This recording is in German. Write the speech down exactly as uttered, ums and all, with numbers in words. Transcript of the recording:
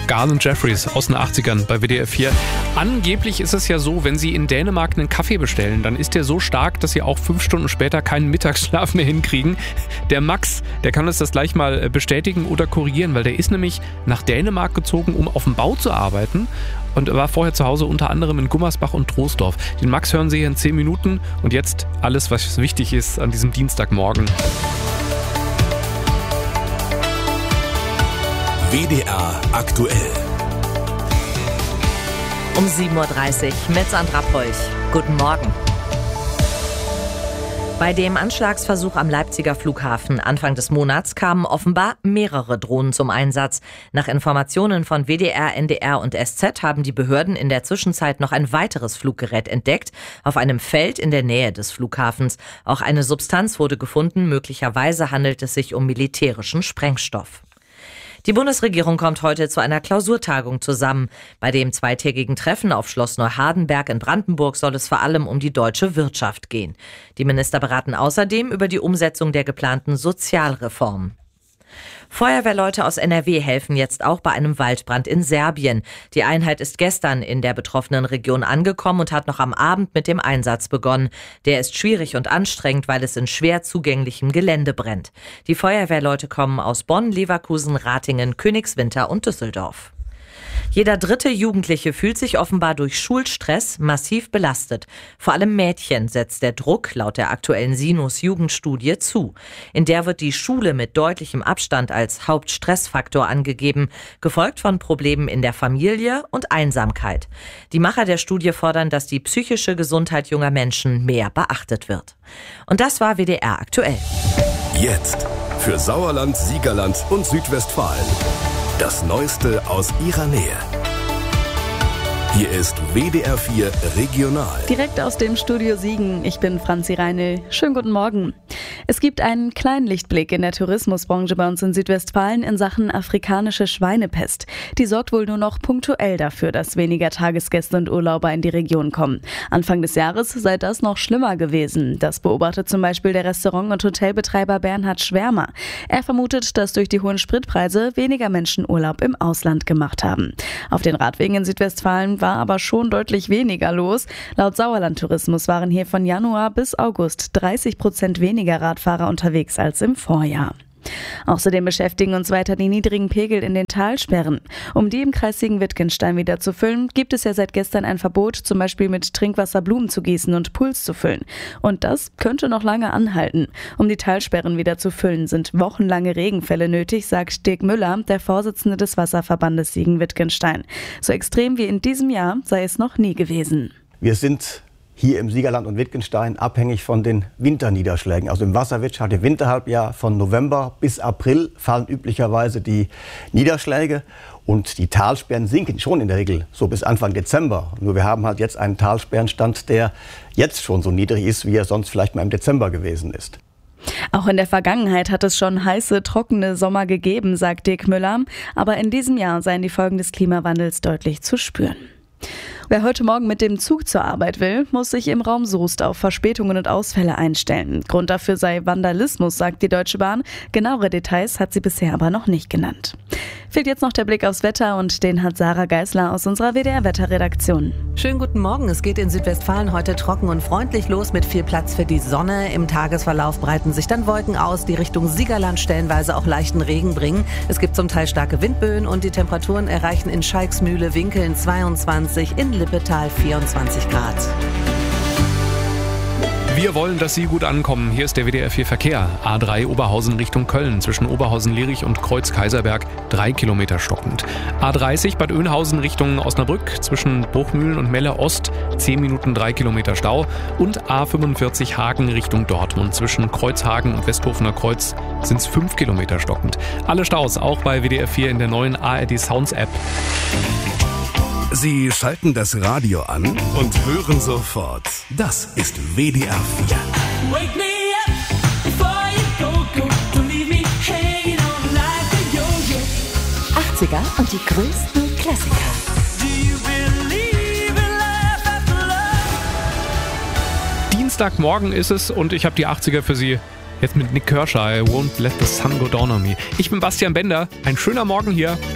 Garland Jeffries aus den achtzigern bei W D R vier. Angeblich ist es ja so, wenn Sie in Dänemark einen Kaffee bestellen, dann ist der so stark, dass Sie auch fünf Stunden später keinen Mittagsschlaf mehr hinkriegen. Der Max, der kann uns das gleich mal bestätigen oder korrigieren, weil der ist nämlich nach Dänemark gezogen, um auf dem Bau zu arbeiten und war vorher zu Hause unter anderem in Gummersbach und Troisdorf. Den Max hören Sie hier in zehn Minuten und jetzt alles, was wichtig ist an diesem Dienstagmorgen. W D R aktuell. Um sieben Uhr dreißig mit Sandra Polch. Guten Morgen. Bei dem Anschlagsversuch am Leipziger Flughafen Anfang des Monats kamen offenbar mehrere Drohnen zum Einsatz. Nach Informationen von W D R, N D R und S Z haben die Behörden in der Zwischenzeit noch ein weiteres Fluggerät entdeckt, auf einem Feld in der Nähe des Flughafens. Auch eine Substanz wurde gefunden, möglicherweise handelt es sich um militärischen Sprengstoff. Die Bundesregierung kommt heute zu einer Klausurtagung zusammen. Bei dem zweitägigen Treffen auf Schloss Neuhardenberg in Brandenburg soll es vor allem um die deutsche Wirtschaft gehen. Die Minister beraten außerdem über die Umsetzung der geplanten Sozialreform. Feuerwehrleute aus N R W helfen jetzt auch bei einem Waldbrand in Serbien. Die Einheit ist gestern in der betroffenen Region angekommen und hat noch am Abend mit dem Einsatz begonnen. Der ist schwierig und anstrengend, weil es in schwer zugänglichem Gelände brennt. Die Feuerwehrleute kommen aus Bonn, Leverkusen, Ratingen, Königswinter und Düsseldorf. Jeder dritte Jugendliche fühlt sich offenbar durch Schulstress massiv belastet. Vor allem Mädchen setzt der Druck laut der aktuellen Sinus-Jugendstudie zu. In der wird die Schule mit deutlichem Abstand als Hauptstressfaktor angegeben, gefolgt von Problemen in der Familie und Einsamkeit. Die Macher der Studie fordern, dass die psychische Gesundheit junger Menschen mehr beachtet wird. Und das war W D R aktuell. Jetzt für Sauerland, Siegerland und Südwestfalen. Das Neueste aus ihrer Nähe. Hier ist W D R vier Regional. Direkt aus dem Studio Siegen. Ich bin Franzi Reinl. Schönen guten Morgen. Es gibt einen kleinen Lichtblick in der Tourismusbranche bei uns in Südwestfalen in Sachen afrikanische Schweinepest. Die sorgt wohl nur noch punktuell dafür, dass weniger Tagesgäste und Urlauber in die Region kommen. Anfang des Jahres sei das noch schlimmer gewesen. Das beobachtet zum Beispiel der Restaurant- und Hotelbetreiber Bernhard Schwärmer. Er vermutet, dass durch die hohen Spritpreise weniger Menschen Urlaub im Ausland gemacht haben. Auf den Radwegen in Südwestfalen war aber schon deutlich weniger los. Laut Sauerland Tourismus waren hier von Januar bis August dreißig Prozent weniger Radfahrer unterwegs als im Vorjahr. Außerdem beschäftigen uns weiter die niedrigen Pegel in den Talsperren. Um die im Kreis Siegen-Wittgenstein wieder zu füllen, gibt es ja seit gestern ein Verbot, zum Beispiel mit Trinkwasser Blumen zu gießen und Puls zu füllen. Und das könnte noch lange anhalten. Um die Talsperren wieder zu füllen, sind wochenlange Regenfälle nötig, sagt Dirk Müller, der Vorsitzende des Wasserverbandes Siegen-Wittgenstein. So extrem wie in diesem Jahr sei es noch nie gewesen. Wir sind hier im Siegerland und Wittgenstein abhängig von den Winterniederschlägen. Also im Wasserwirtschaft, im Winterhalbjahr von November bis April fallen üblicherweise die Niederschläge und die Talsperren sinken schon in der Regel so bis Anfang Dezember. Nur wir haben halt jetzt einen Talsperrenstand, der jetzt schon so niedrig ist, wie er sonst vielleicht mal im Dezember gewesen ist. Auch in der Vergangenheit hat es schon heiße, trockene Sommer gegeben, sagt Dirk Müller. Aber in diesem Jahr seien die Folgen des Klimawandels deutlich zu spüren. Wer heute Morgen mit dem Zug zur Arbeit will, muss sich im Raum Soest auf Verspätungen und Ausfälle einstellen. Grund dafür sei Vandalismus, sagt die Deutsche Bahn. Genauere Details hat sie bisher aber noch nicht genannt. Fehlt jetzt noch der Blick aufs Wetter und den hat Sarah Geisler aus unserer W D R-Wetterredaktion. Schönen guten Morgen. Es geht in Südwestfalen heute trocken und freundlich los mit viel Platz für die Sonne. Im Tagesverlauf breiten sich dann Wolken aus, die Richtung Siegerland stellenweise auch leichten Regen bringen. Es gibt zum Teil starke Windböen und die Temperaturen erreichen in Schalksmühle, Winkeln zweiundzwanzig, in Lippetal vierundzwanzig Grad. Wir wollen, dass Sie gut ankommen. Hier ist der W D R vier Verkehr. A drei Oberhausen Richtung Köln. Zwischen Oberhausen-Lierich und Kreuz-Kaiserberg drei Kilometer stockend. A dreißig Bad Oeynhausen Richtung Osnabrück. Zwischen Bruchmühlen und Melle Ost zehn Minuten drei Kilometer Stau. Und A fünfundvierzig Hagen Richtung Dortmund. Zwischen Kreuzhagen und Westhofener Kreuz sind es fünf Kilometer stockend. Alle Staus auch bei W D R vier in der neuen A R D Sounds App. Sie schalten das Radio an und hören sofort. Das ist W D R vier. Wake me up before you go, go. Don't leave me hanging on like a yo-yo. achtziger und die größten Klassiker. Do you believe in life after love? Dienstagmorgen ist es und ich habe die achtziger für Sie. Jetzt mit Nick Kershaw, I Won't Let the Sun Go Down on Me. Ich bin Bastian Bender. Ein schöner Morgen hier.